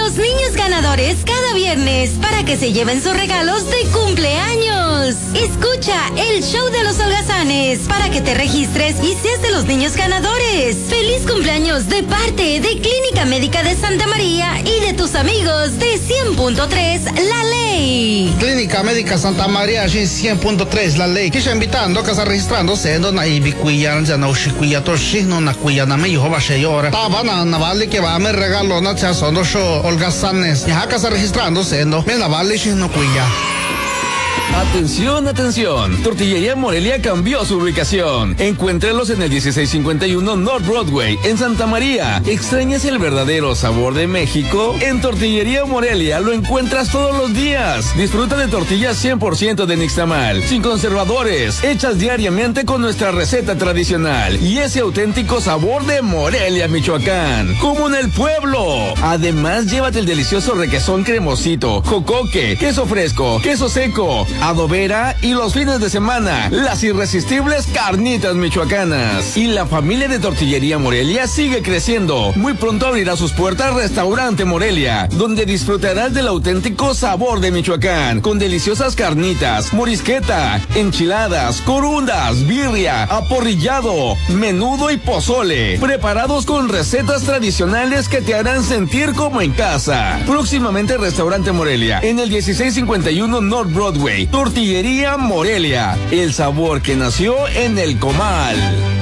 los niños ganadores cada viernes para que se lleven sus regalos de cumpleaños. Escucha el show de los holgazanes para que te registres y seas de los niños ganadores. ¡Feliz cumpleaños de parte de Clínica Médica de Santa María y de tus amigos de 100.3 La Ley! Clínica Médica Santa María, 100.3 La Ley. Quisha invitando que se registrando siendo na ibicuya, ya no shikuya torshi, no na kuya na me hijo va a llorar. Taba na vale que va a me regalo na cha sondo show holgazanes. Ya que se registrando siendo, me la vale si no kuya. Atención, atención. Tortillería Morelia cambió su ubicación. Encuéntrelos en el 1651 North Broadway, en Santa María. ¿Extrañas el verdadero sabor de México? En Tortillería Morelia lo encuentras todos los días. Disfruta de tortillas 100% de nixtamal, sin conservadores, hechas diariamente con nuestra receta tradicional y ese auténtico sabor de Morelia, Michoacán, como en el pueblo. Además, llévate el delicioso requesón cremosito, jocoque, queso fresco, queso seco, adobera y los fines de semana, las irresistibles carnitas michoacanas. Y la familia de Tortillería Morelia sigue creciendo. Muy pronto abrirá sus puertas Restaurante Morelia, donde disfrutarás del auténtico sabor de Michoacán, con deliciosas carnitas, morisqueta, enchiladas, corundas, birria, aporrillado, menudo y pozole, preparados con recetas tradicionales que te harán sentir como en casa. Próximamente Restaurante Morelia, en el 1651 North Broadway. Tortillería Morelia, el sabor que nació en el comal.